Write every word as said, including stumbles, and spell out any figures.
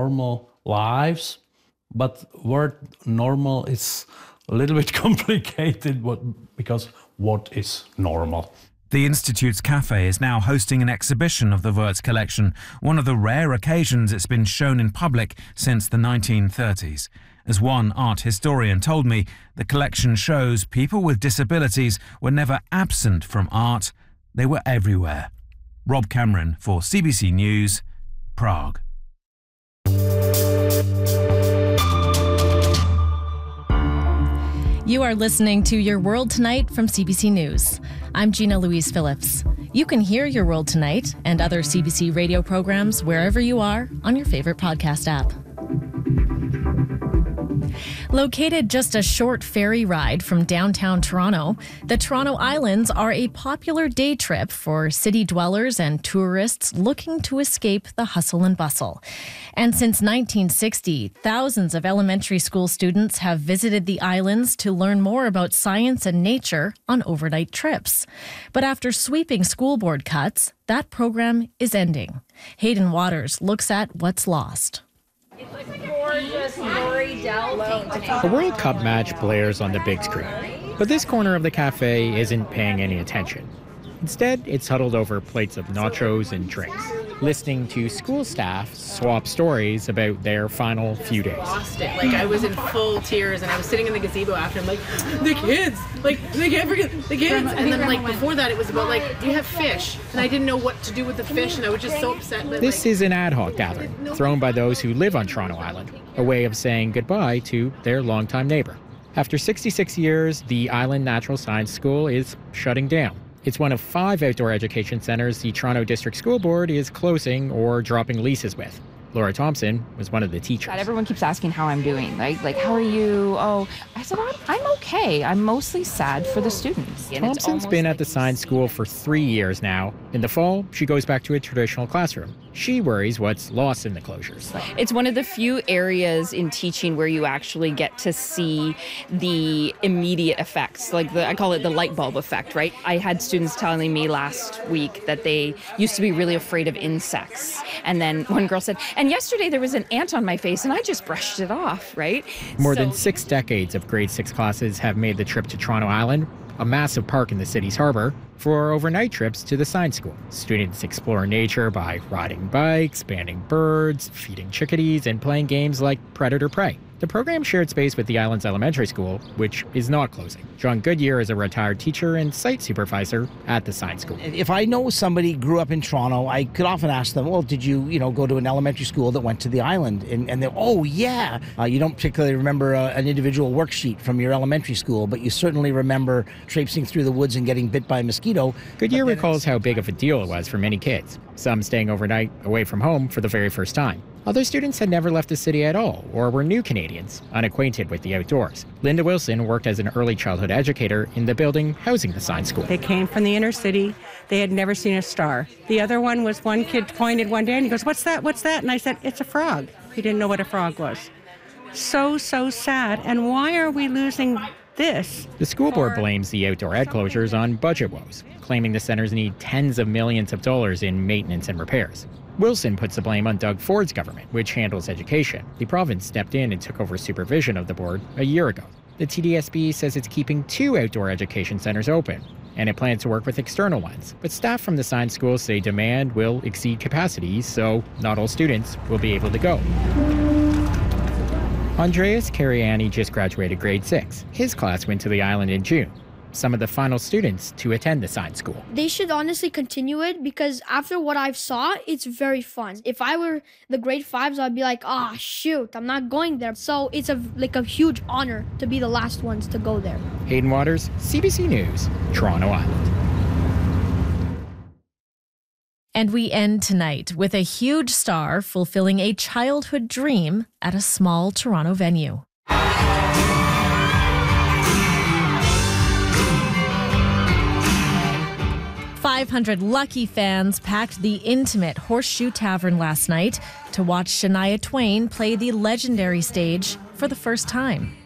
normal lives. But word normal is a little bit complicated what, because what is normal? The Institute's cafe is now hosting an exhibition of the Wurtz collection, one of the rare occasions it's been shown in public since the nineteen thirties. As one art historian told me, the collection shows people with disabilities were never absent from art, they were everywhere. Rob Cameron for C B C News, Prague. You are listening to Your World Tonight from C B C News. I'm Gina Louise Phillips. You can hear Your World Tonight and other C B C radio programs wherever you are on your favorite podcast app. Located just a short ferry ride from downtown Toronto, the Toronto Islands are a popular day trip for city dwellers and tourists looking to escape the hustle and bustle. And since nineteen sixty, thousands of elementary school students have visited the islands to learn more about science and nature on overnight trips. But after sweeping school board cuts, that program is ending. Hayden Waters looks at what's lost. It's like a gorgeous Lori Dell painting. A World Cup match blares on the big screen, but this corner of the cafe isn't paying any attention. Instead, it's huddled over plates of nachos and drinks, listening to school staff swap stories about their final few days. Lost it. Like, I was in full tears, and I was sitting in the gazebo after. I'm like, the kids! Like, they can't forget the kids! And then, like, before that, it was about, like, do you have fish? And I didn't know what to do with the fish, and I was just so upset. That, this like, is an ad hoc gathering, thrown by those who live on Toronto Island, a way of saying goodbye to their longtime neighbor. After sixty-six years, the Island Natural Science School is shutting down. It's one of five outdoor education centres the Toronto District School Board is closing or dropping leases with. Laura Thompson was one of the teachers. God, everyone keeps asking how I'm doing. Like, like, how are you? Oh, I said, I'm, I'm okay. I'm mostly sad for the students. And Thompson's been at the science school for three years now. In the fall, she goes back to a traditional classroom. She worries what's lost in the closures. It's one of the few areas in teaching where you actually get to see the immediate effects, like the, I call it the light bulb effect, right? I had students telling me last week that they used to be really afraid of insects. And then one girl said, and yesterday there was an ant on my face and I just brushed it off, right? More so, than six decades of grade six classes have made the trip to Toronto Island, a massive park in the city's harbour, for overnight trips to the science school. Students explore nature by riding bikes, banding birds, feeding chickadees, and playing games like Predator Prey. The program shared space with the island's elementary school, which is not closing. John Goodyear is a retired teacher and site supervisor at the science school. If I know somebody grew up in Toronto, I could often ask them, well, did you, you know, go to an elementary school that went to the island? And, and they're, oh, yeah. Uh, you don't particularly remember uh, an individual worksheet from your elementary school, but you certainly remember traipsing through the woods and getting bit by a mosquito. Goodyear recalls how big of a deal it was for many kids, some staying overnight away from home for the very first time. Other students had never left the city at all, or were new Canadians, unacquainted with the outdoors. Linda Wilson worked as an early childhood educator in the building housing the science school. They came from the inner city. They had never seen a star. The other one was one kid pointed one day and he goes, what's that, what's that? And I said, it's a frog. He didn't know what a frog was. So, so sad. And why are we losing this? The school board blames the outdoor ed closures on budget woes, claiming the centers need tens of millions of dollars in maintenance and repairs. Wilson puts the blame on Doug Ford's government, which handles education. The province stepped in and took over supervision of the board a year ago. The T D S B says it's keeping two outdoor education centers open, and it plans to work with external ones. But staff from the science school say demand will exceed capacity, so not all students will be able to go. Andreas Cariani just graduated grade six. His class went to the island in June. Some of the final students to attend the science school. They should honestly continue it because after what I've saw, it's very fun. If I were the grade fives, I'd be like, ah, oh, shoot, I'm not going there. So it's a like a huge honor to be the last ones to go there. Hayden Waters, C B C News, Toronto Island. And we end tonight with a huge star fulfilling a childhood dream at a small Toronto venue. five hundred lucky fans packed the intimate Horseshoe Tavern last night to watch Shania Twain play the legendary stage for the first time.